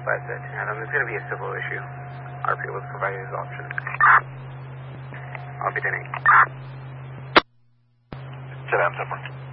But it's going to be a civil issue. RP was provided as option. I'll be doing. Sit down, Zipper.